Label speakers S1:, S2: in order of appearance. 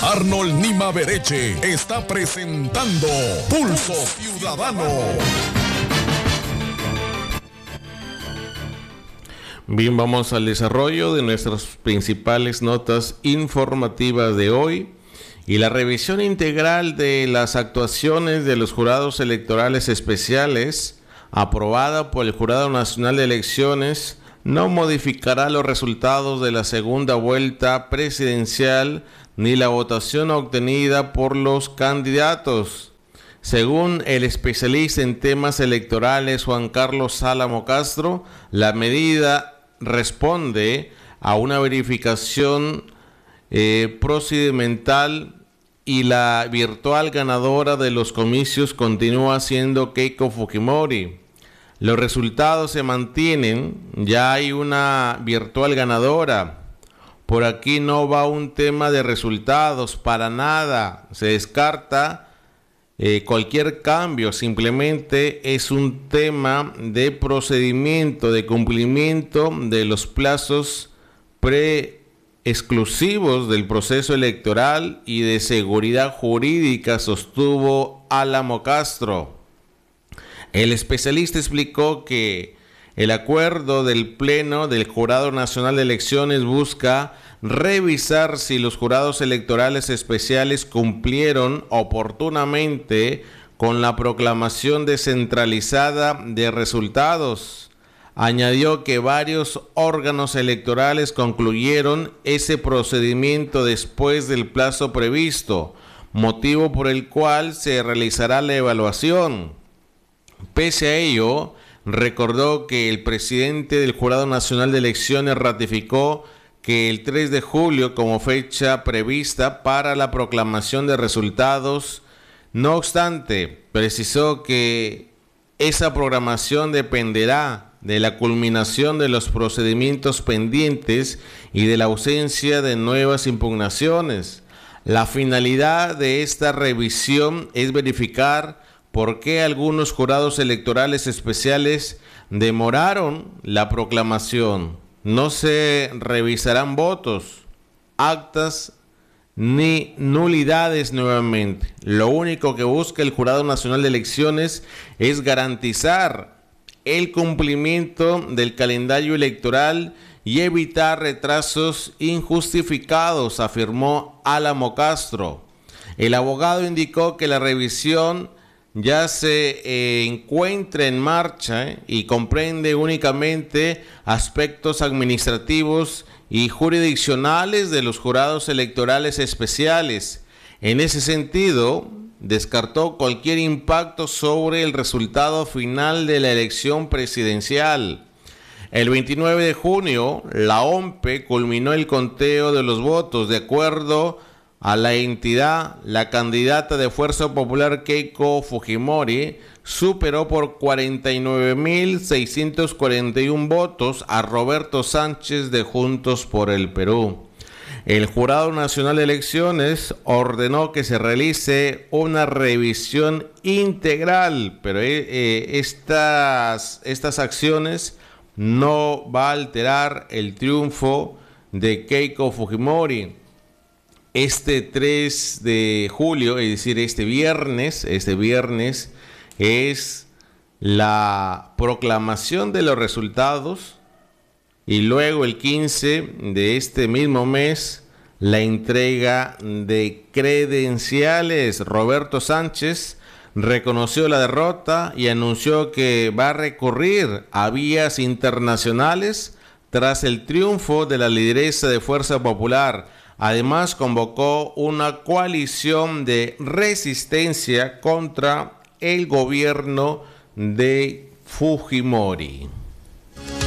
S1: Arnold Nima Bereche está presentando Pulso Ciudadano.
S2: Bien, vamos al desarrollo de nuestras principales notas informativas de hoy y la revisión integral de las actuaciones de los jurados electorales especiales aprobada por el Jurado Nacional de Elecciones no modificará los resultados de la segunda vuelta presidencial ni la votación obtenida por los candidatos. Según el especialista en temas electorales Juan Carlos Álamo Castro, la medida responde a una verificación procedimental y la virtual ganadora de los comicios continúa siendo Keiko Fujimori. Los resultados se mantienen, ya hay una virtual ganadora. Por aquí no va un tema de resultados, para nada, se descarta cualquier cambio, simplemente es un tema de procedimiento, de cumplimiento de los plazos exclusivos del proceso electoral y de seguridad jurídica, sostuvo Álamo Castro. El especialista explicó que el acuerdo del Pleno del Jurado Nacional de Elecciones busca revisar si los jurados electorales especiales cumplieron oportunamente con la proclamación descentralizada de resultados. Añadió que varios órganos electorales concluyeron ese procedimiento después del plazo previsto, motivo por el cual se realizará la evaluación. Pese a ello, recordó que el presidente del Jurado Nacional de Elecciones ratificó que el 3 de julio como fecha prevista para la proclamación de resultados. No obstante, precisó que esa programación dependerá de la culminación de los procedimientos pendientes y de la ausencia de nuevas impugnaciones. La finalidad de esta revisión es verificar por qué algunos jurados electorales especiales demoraron la proclamación. No se revisarán votos, actas ni nulidades nuevamente. Lo único que busca el Jurado Nacional de Elecciones es garantizar el cumplimiento del calendario electoral y evitar retrasos injustificados, afirmó Álamo Castro. El abogado indicó que la revisión ya se encuentra en marcha y comprende únicamente aspectos administrativos y jurisdiccionales de los jurados electorales especiales. En ese sentido, descartó cualquier impacto sobre el resultado final de la elección presidencial. El 29 de junio, la OMPE culminó el conteo de los votos. De acuerdo a la entidad, la candidata de Fuerza Popular Keiko Fujimori superó por 49.641 votos a Roberto Sánchez de Juntos por el Perú. El Jurado Nacional de Elecciones ordenó que se realice una revisión integral, pero estas acciones no va a alterar el triunfo de Keiko Fujimori. Este 3 de julio, es decir, este viernes es la proclamación de los resultados y luego el 15 de este mismo mes la entrega de credenciales. Roberto Sánchez reconoció la derrota y anunció que va a recurrir a vías internacionales tras el triunfo de la lideresa de Fuerza Popular. Además, convocó una coalición de resistencia contra el gobierno de Fujimori.